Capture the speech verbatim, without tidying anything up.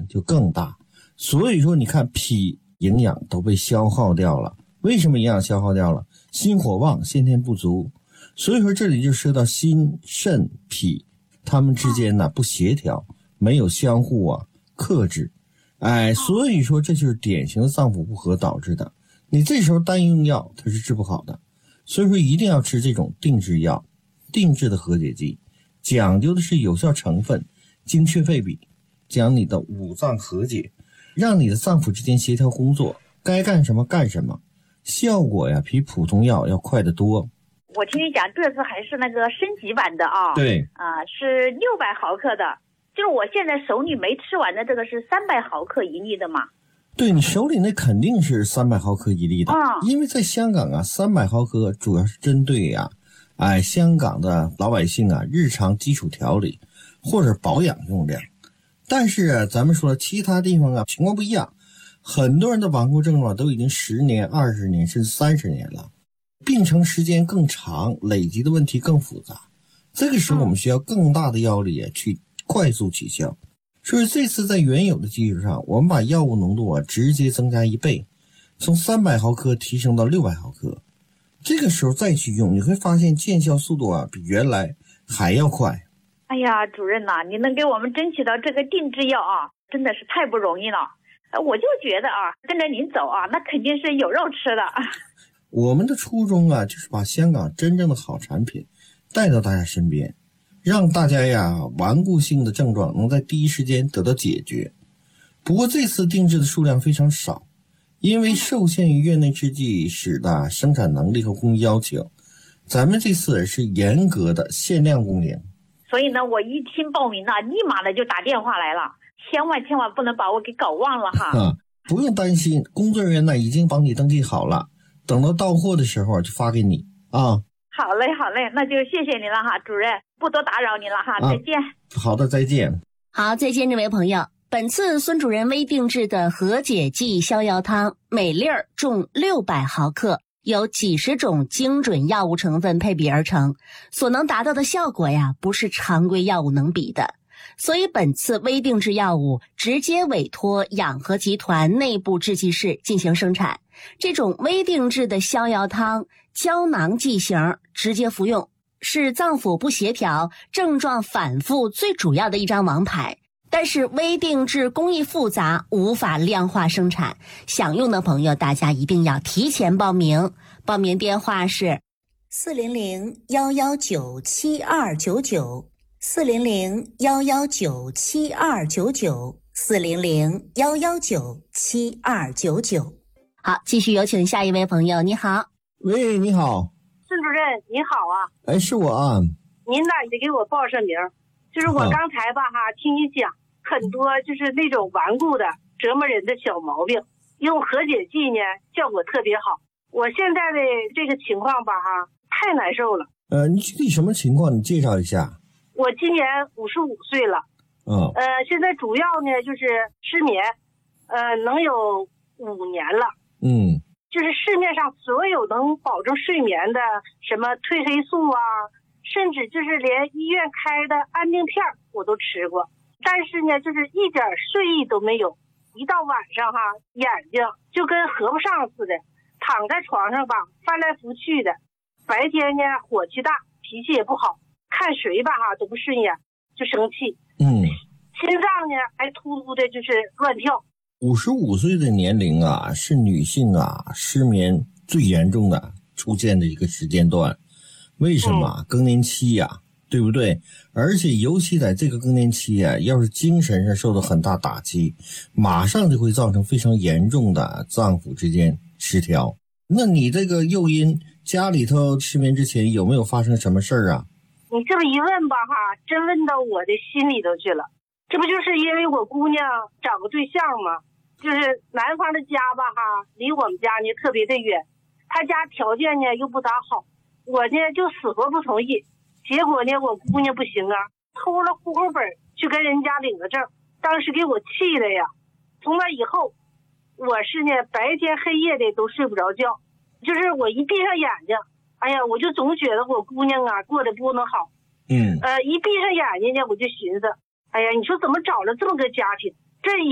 就更大。所以说你看脾营养都被消耗掉了。为什么营养消耗掉了？心火旺，先天不足。所以说这里就说到心肾脾他们之间呢不协调，没有相互啊克制。哎，所以说这就是典型的脏腑不和导致的。你这时候单用药它是治不好的，所以说一定要吃这种定制药，定制的和解剂，讲究的是有效成分，精确配比，将你的五脏和解，让你的脏腑之间协调工作，该干什么干什么，效果呀比普通药要快得多。 我听你讲，这次还是那个升级版的啊， 对， 啊、呃、是六百毫克的，就是我现在手里没吃完的这个是三百毫克一粒的嘛？ 对，你手里那肯定是三百毫克一粒的， 啊、 因为在香港啊，三百毫克主要是针对呀、啊，哎，香港的老百姓啊，日常基础调理或者保养用量。但是、啊、咱们说了，其他地方啊情况不一样，很多人的顽固症状都已经十年、二十年甚至三十年了，病程时间更长，累积的问题更复杂。这个时候我们需要更大的药力去快速起效。所以这次在原有的基础上，我们把药物浓度啊直接增加一倍，从三百毫克提升到六百毫克。这个时候再去用，你会发现见效速度啊比原来还要快。 哎呀，主任呐、啊，你能给我们争取到这个定制药啊，真的是太不容易了。我就觉得啊，跟着您走啊，那肯定是有肉吃的。 我们的初衷啊，就是把香港真正的好产品带到大家身边，让大家呀顽固性的症状能在第一时间得到解决。不过这次定制的数量非常少，因为受限于院内制剂使的生产能力和工艺要求，咱们这次是严格的限量供应。 所以呢，我一听报名了，立马的就打电话来了，千万千万不能把我给搞忘了哈。 啊，不用担心，工作人员呢已经帮你登记好了，等到到货的时候就发给你啊。 好嘞，好嘞，那就谢谢您了哈，主任，不多打扰您了哈， 啊、 再见。 好的，再见。 好，再见，这位朋友。本次孙主任微定制的和解剂逍遥汤，每粒儿重六百毫克，由几十种精准药物成分配比而成，所能达到的效果呀，不是常规药物能比的。所以本次微定制药物直接委托养和集团内部制剂室进行生产。这种微定制的逍遥汤胶囊剂型，直接服用，是脏腑不协调、症状反复最主要的一张王牌。但是微定制工艺复杂，无法量化生产，想用的朋友大家一定要提前报名。报名电话是四零零幺幺九七二九九，四零零幺幺九七二九九，四零零幺幺九七二九九。好，继续有请下一位朋友。你好。 喂，你好。 孙主任您好啊。 哎，是我啊。 您呢得给我报上名，就是我刚才吧哈、啊、听你讲很多就是那种顽固的折磨人的小毛病，用和解剂呢效果特别好。我现在的这个情况吧哈、啊、太难受了。 呃，你具体什么情况你介绍一下。 我今年五十五岁了。 嗯。 呃，现在主要呢就是失眠，呃，能有五年了。 嗯。 就是市面上所有能保证睡眠的什么褪黑素啊，甚至就是连医院开的安定片我都吃过，但是呢就是一点睡意都没有。一到晚上哈，眼睛就跟合不上似的，躺在床上吧翻来覆去的。白天呢火气大，脾气也不好，看谁吧哈都不顺眼，就生气。 嗯。 心脏呢还突突的就是乱跳。 五十五岁的年龄啊，是女性啊失眠最严重的出现的一个时间段。为什么？嗯、更年期呀、啊，对不对？而且尤其在这个更年期啊，要是精神上受到很大打击，马上就会造成非常严重的脏腑之间失调。那你这个诱因家里头失眠之前有没有发生什么事儿啊？ 你这么一问吧哈，真问到我的心里头去了。这不就是因为我姑娘找个对象吗？就是男方的家吧哈，离我们家呢特别的远，他家条件呢又不咋好，我呢就死活不同意。结果呢我姑娘不行啊，偷了户口本去跟人家领个证，当时给我气的呀。从那以后我是呢白天黑夜的都睡不着觉，就是我一闭上眼睛，哎呀我就总觉得我姑娘啊过得不能好。 嗯， 呃一闭上眼睛呢我就寻思，哎呀你说怎么找了这么个家庭，这